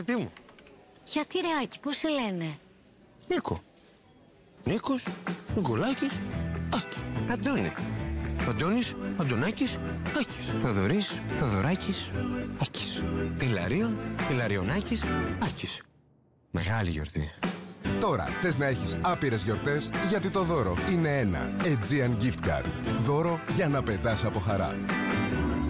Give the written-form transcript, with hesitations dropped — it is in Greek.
αγάπη μου. Γιατί ρε Άκη, πώς σε λένε? Νίκο. Νίκος, Νικολάκης, Άκη. Αντώνη. Αντώνης, Αντωνάκης, Άκης. Θοδωρής, Θοδωράκης, Άκης. Ηλαρίων, Ηλαριονάκης, Άκης. Μεγάλη γιορτή. Τώρα θες να έχεις άπειρες γιορτές, γιατί το δώρο είναι ένα Aegean Gift Card. Δώρο για να πετάς από χαρά.